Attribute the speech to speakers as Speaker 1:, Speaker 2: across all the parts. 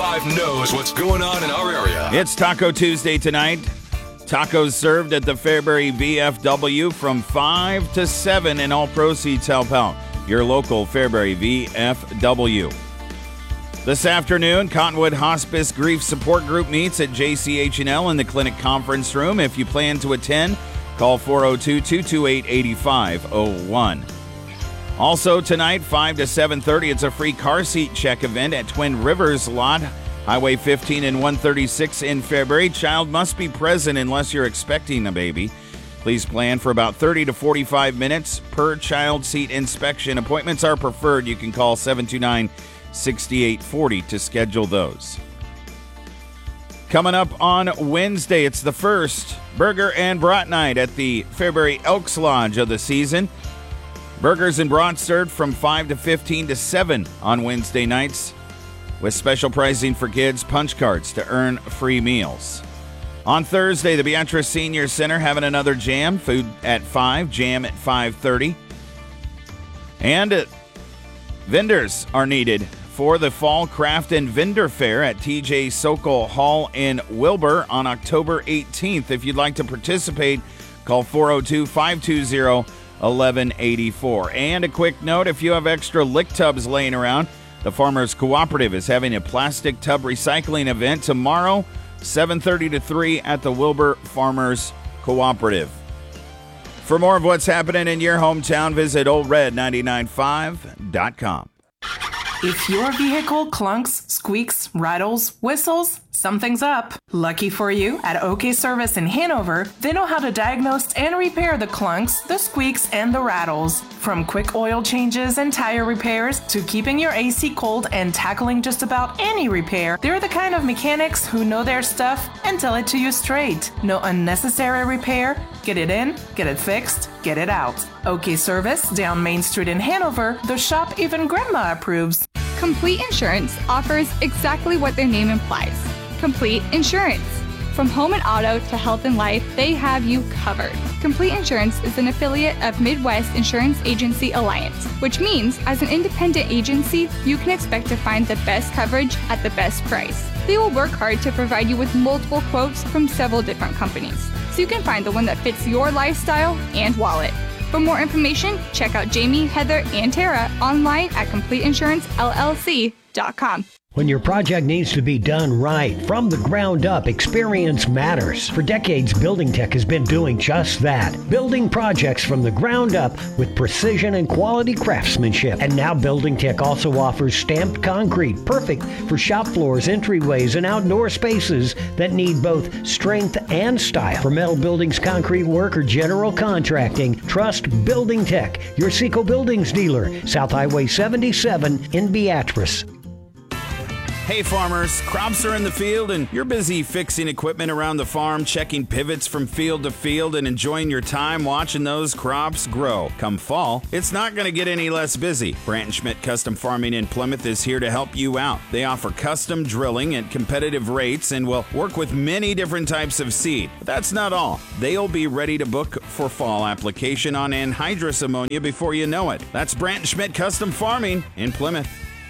Speaker 1: 99.5 knows what's going on in our area.
Speaker 2: It's Taco Tuesday tonight. Tacos served at the Fairbury VFW from 5 to 7, and all proceeds help out your local Fairbury VFW. This afternoon, Cottonwood Hospice Grief Support Group meets at JCH&L in the clinic conference room. If you plan to attend, call 402-228-8501. Also tonight, 5 to 7:30, it's a free car seat check event at Twin Rivers Lot, Highway 15 and 136 in Fairbury. Child must be present unless you're expecting a baby. Please plan for about 30 to 45 minutes per child seat inspection. Appointments are preferred. You can call 729-6840 to schedule those. Coming up on Wednesday, it's the first Burger and Brat Night at the Fairbury Elks Lodge of the season. Burgers and brats served from 5 to 15 to 7 on Wednesday nights, with special pricing for kids, punch cards to earn free meals. On Thursday, the Beatrice Senior Center having another jam. Food at 5, jam at 5:30. And vendors are needed for the Fall Craft and Vendor Fair at TJ Sokol Hall in Wilbur on October 18th. If you'd like to participate, call 402-520-1184. And a quick note, if you have extra lick tubs laying around, the Farmers Cooperative is having a plastic tub recycling event tomorrow, 7:30 to 3 at the Wilbur Farmers Cooperative. For more of what's happening in your hometown, visit oldred995.com.
Speaker 3: If your vehicle clunks, squeaks, rattles, whistles, something's up. Lucky for you, at OK Service in Hanover, they know how to diagnose and repair the clunks, the squeaks, and the rattles. From quick oil changes and tire repairs to keeping your AC cold and tackling just about any repair, they're the kind of mechanics who know their stuff and tell it to you straight. No unnecessary repair. Get it in, get it fixed, get it out. OK Service, down Main Street in Hanover, the shop even Grandma approves.
Speaker 4: Complete Insurance offers exactly what their name implies. Complete Insurance. From home and auto to health and life, they have you covered. Complete Insurance is an affiliate of Midwest Insurance Agency Alliance, which means as an independent agency, you can expect to find the best coverage at the best price. They will work hard to provide you with multiple quotes from several different companies, so you can find the one that fits your lifestyle and wallet. For more information, check out Jamie, Heather, and Tara online at CompleteInsuranceLLC.com.
Speaker 5: When your project needs to be done right, from the ground up, experience matters. For decades, Building Tech has been doing just that. Building projects from the ground up with precision and quality craftsmanship. And now Building Tech also offers stamped concrete, perfect for shop floors, entryways, and outdoor spaces that need both strength and style. For metal buildings, concrete work, or general contracting, trust Building Tech, your Seco Buildings dealer, South Highway 77 in Beatrice.
Speaker 2: Hey farmers, crops are in the field and you're busy fixing equipment around the farm, checking pivots from field to field, and enjoying your time watching those crops grow. Come fall, it's not going to get any less busy. Brandt & Schmidt Custom Farming in Plymouth is here to help you out. They offer custom drilling at competitive rates and will work with many different types of seed. But that's not all. They'll be ready to book for fall application on anhydrous ammonia before you know it. That's Brandt & Schmidt Custom Farming in Plymouth.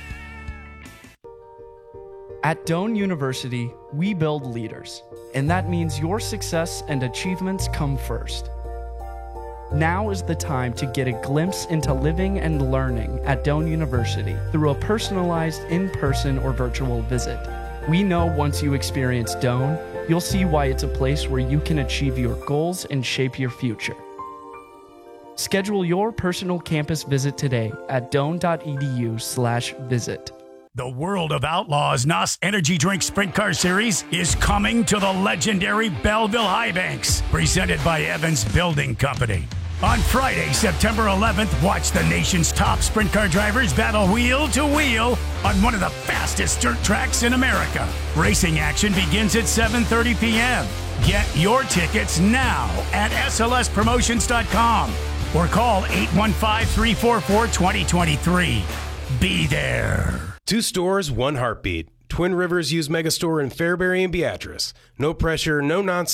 Speaker 6: At Doane University, we build leaders, and that means your success and achievements come first. Now is the time to get a glimpse into living and learning at Doane University through a personalized in-person or virtual visit. We know once you experience Doane, you'll see why it's a place where you can achieve your goals and shape your future. Schedule your personal campus visit today at doane.edu/visit.
Speaker 7: The World of Outlaws NOS Energy Drink Sprint Car Series is coming to the legendary Belleville High Banks, presented by Evans Building Company. On Friday, September 11th, watch the nation's top sprint car drivers battle wheel to wheel on one of the fastest dirt tracks in America. Racing action begins at 7:30 p.m. Get your tickets now at slspromotions.com or call 815-344-2023. Be there.
Speaker 8: 2 stores, 1 heartbeat. Twin Rivers Used Megastore in Fairbury and Beatrice. No pressure, no nonsense.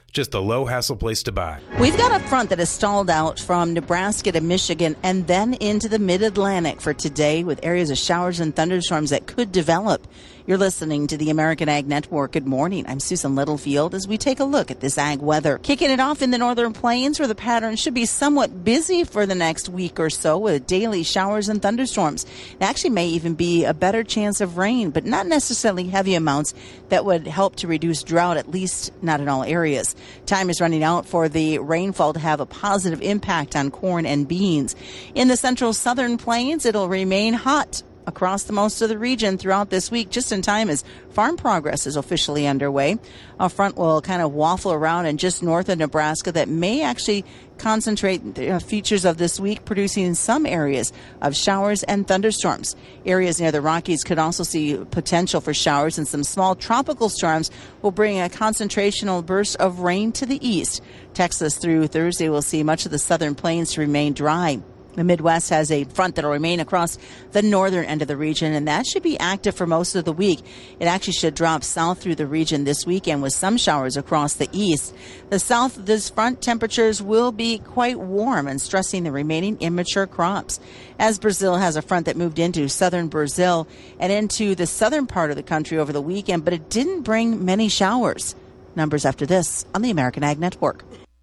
Speaker 8: Just a low-hassle place to buy.
Speaker 9: We've got a front that has stalled out from Nebraska to Michigan and then into the mid-Atlantic for today with areas of showers and thunderstorms that could develop. You're listening to the American Ag Network. Good morning. I'm Susan Littlefield as we take a look at this ag weather. Kicking it off in the northern plains where the pattern should be somewhat busy for the next week or so with daily showers and thunderstorms. It actually may even be a better chance of rain, but not necessarily heavy amounts that would help to reduce drought, at least not in all areas. Time is running out for the rainfall to have a positive impact on corn and beans. In the central southern plains, it'll remain hot across the most of the region throughout this week, just in time as farm progress is officially underway. A front will kind of waffle around and just north of Nebraska that may actually concentrate the features of this week, producing some areas of showers and thunderstorms. Areas near the Rockies could also see potential for showers, and some small tropical storms will bring a concentrational burst of rain to the east. Texas through Thursday will see much of the southern plains to remain dry. The Midwest has a front that will remain across the northern end of the region, and that should be active for most of the week. It actually should drop south through the region this weekend with some showers across the east. The south of this front, temperatures will be quite warm and stressing the remaining immature crops. As Brazil has a front that moved into southern Brazil and into the southern part of the country over the weekend, but it didn't bring many showers. Numbers after this on the American Ag Network.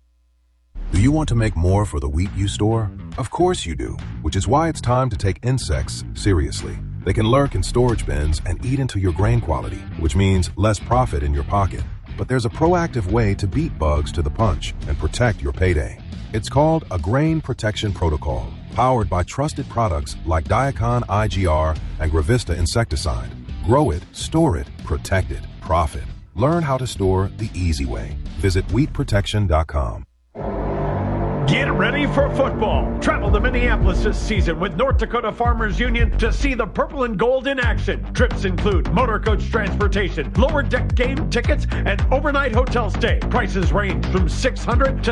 Speaker 10: Do you want to make more for the wheat you store? Of course you do, which is why it's time to take insects seriously. They can lurk in storage bins and eat into your grain quality, which means less profit in your pocket. But there's a proactive way to beat bugs to the punch and protect your payday. It's called a Grain Protection Protocol, powered by trusted products like Diacon IGR and Gravista insecticide. Grow it, store it, protect it, profit. Learn how to store the easy way. Visit wheatprotection.com.
Speaker 11: Get ready for football. Travel to Minneapolis this season with North Dakota Farmers Union to see the purple and gold in action. Trips include motor coach transportation, lower deck game tickets, and overnight hotel stay. Prices range from $600 to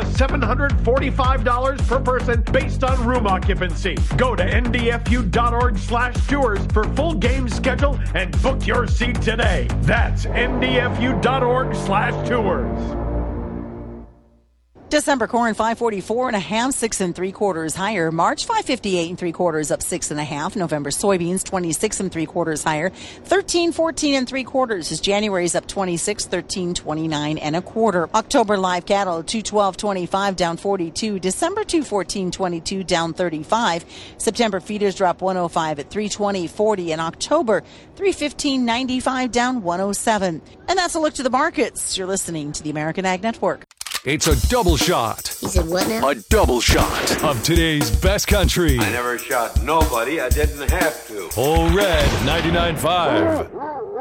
Speaker 11: $745 per person based on room occupancy. Go to ndfu.org/tours for full game schedule and book your seat today. That's ndfu.org/tours.
Speaker 9: December corn 544 1/2, 6 3/4 higher. March 558 3/4 up 6 1/2. November soybeans 26 3/4 higher. 1314 3/4 is January's up 26, 1329 1/4. October live cattle 212.25 down 42. December 214.22 down 35. September feeders drop 105 at 320.40. And October 315.95 down 107. And that's a look to the markets. You're listening to the American Ag Network.
Speaker 1: It's a double shot.
Speaker 12: He said what now?
Speaker 1: A double shot of today's best country.
Speaker 13: I never shot nobody. I didn't have to.
Speaker 1: Whole Red 99.5.